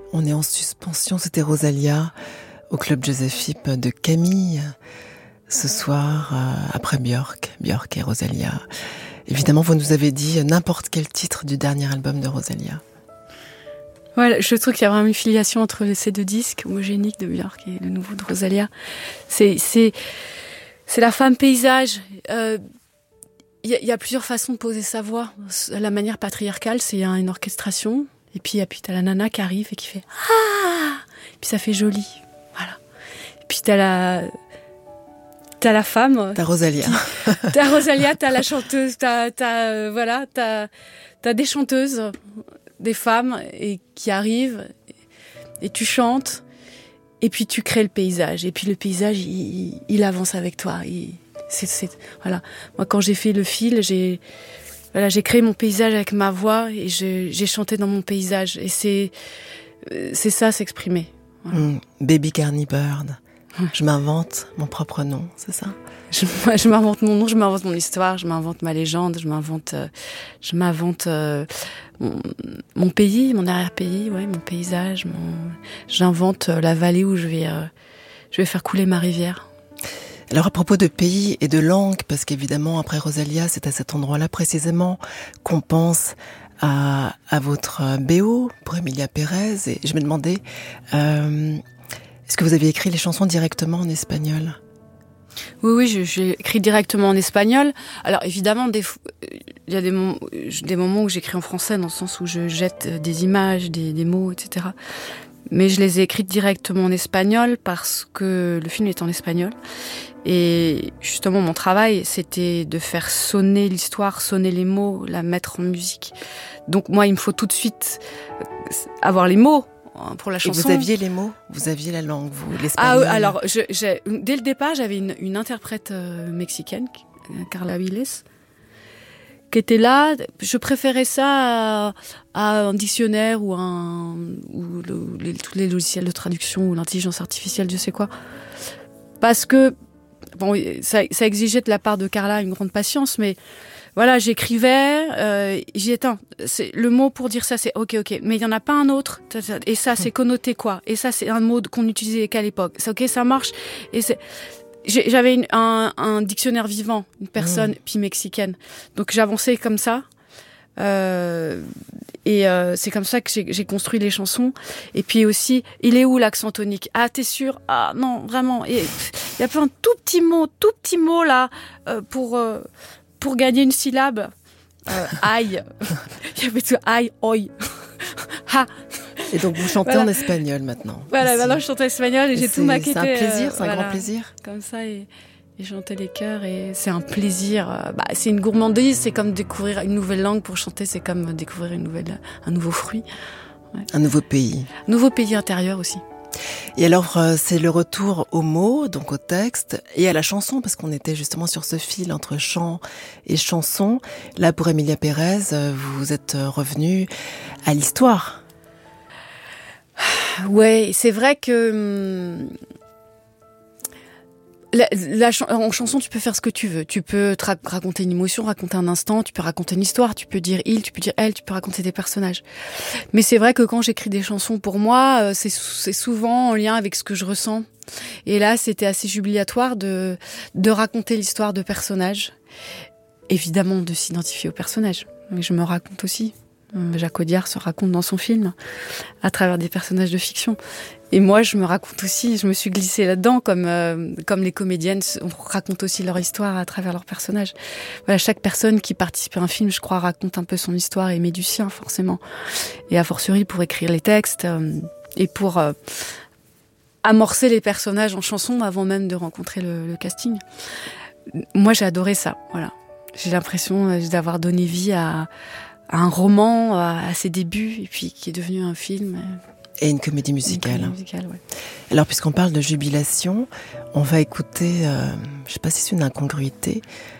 On est en suspension, c'était Rosalia au Club Joseph de Camille. Ce soir, après Björk et Rosalia. Évidemment, vous nous avez dit n'importe quel titre du dernier album de Rosalia. Voilà, je trouve qu'il y a vraiment une filiation entre ces deux disques, Homogénique de Björk et le nouveau de Rosalia. C'est la femme paysage. Il y a plusieurs façons de poser sa voix. La manière patriarcale, c'est une orchestration. Et puis t'as la nana qui arrive et qui fait « Ah !» Et puis ça fait joli. Voilà. Et puis t'as la femme. T'as Rosalia. T'as Rosalia, t'as la chanteuse, t'as des chanteuses, des femmes qui arrivent et tu chantes et puis tu crées le paysage. Et puis le paysage, il avance avec toi. Voilà. Moi, quand j'ai fait le fil, j'ai créé mon paysage avec ma voix et j'ai chanté dans mon paysage. Et c'est ça, s'exprimer. Voilà. Baby Carney Bird. Je m'invente mon propre nom, c'est ça ? Je m'invente mon nom, je m'invente mon histoire, je m'invente ma légende, je m'invente mon pays, mon arrière-pays, mon paysage. J'invente la vallée où je vais faire couler ma rivière. Alors à propos de pays et de langue, parce qu'évidemment après Rosalia, c'est à cet endroit-là précisément qu'on pense à votre BO pour Emilia Pérez. Et je me demandais, est-ce que vous aviez écrit les chansons directement en espagnol ? Oui, j'ai écrit directement en espagnol. Alors évidemment, il y a des moments où j'écris en français, dans le sens où je jette des images, des mots, etc. Mais je les ai écrites directement en espagnol parce que le film est en espagnol. Et justement, mon travail, c'était de faire sonner l'histoire, sonner les mots, la mettre en musique. Donc moi, il me faut tout de suite avoir les mots pour la chanson. Et vous aviez les mots, vous aviez la langue, vous, l'espagnol. Alors, dès le départ, j'avais une interprète mexicaine, Carla Viles, qui était là. Je préférais ça à un dictionnaire ou tous les logiciels de traduction ou l'intelligence artificielle, je sais quoi. Parce que bon, ça exigeait de la part de Carla une grande patience, mais voilà, j'écrivais, c'est le mot pour dire ça, c'est ok, mais il y en a pas un autre. Et ça, c'est connoté quoi ? Et ça, c'est un mot qu'on utilisait à quelle époque ? C'est ok, ça marche. Et j'avais un dictionnaire vivant, une personne puis mexicaine. Donc j'avançais comme ça. C'est comme ça que j'ai construit les chansons. Et puis aussi, il est où l'accent tonique ? Ah, t'es sûr ? Ah non, vraiment. Il y a plein de tout petits mots là pour gagner une syllabe. Aïe. Il y avait tout aïe, oi. Ha. Et donc vous chantez en espagnol maintenant. Voilà, maintenant je chante en espagnol et j'ai tout maquetté. C'est un plaisir, c'est un grand plaisir. Comme ça et chanter les chœurs et c'est un plaisir. C'est une gourmandise, c'est comme découvrir une nouvelle langue. Pour chanter, c'est comme découvrir un nouveau fruit. Ouais. Un nouveau pays. Un nouveau pays intérieur aussi. Et alors, c'est le retour aux mots, donc au texte, et à la chanson, parce qu'on était justement sur ce fil entre chant et chanson. Là, pour Emilia Pérez, vous êtes revenu à l'histoire. Ouais, c'est vrai que en chanson, tu peux faire ce que tu veux. Tu peux raconter une émotion, raconter un instant, tu peux raconter une histoire, tu peux dire il, tu peux dire elle, tu peux raconter des personnages. Mais c'est vrai que quand j'écris des chansons pour moi, c'est souvent en lien avec ce que je ressens. Et là, c'était assez jubilatoire de raconter l'histoire de personnages. Évidemment, de s'identifier aux personnages. Mais je me raconte aussi. Jacques Audiard se raconte dans son film à travers des personnages de fiction. Et moi, je me raconte aussi, je me suis glissée là-dedans comme les comédiennes racontent aussi leur histoire à travers leurs personnages. Voilà, chaque personne qui participe à un film, je crois, raconte un peu son histoire et met du sien, forcément. Et a fortiori pour écrire les textes et pour amorcer les personnages en chanson avant même de rencontrer le casting. Moi, j'ai adoré ça, voilà. J'ai l'impression d'avoir donné vie à un roman à ses débuts et puis qui est devenu un film. Et une comédie musicale. Une comédie musicale, ouais. Alors, puisqu'on parle de jubilation, on va écouter, je ne sais pas si c'est une incongruité,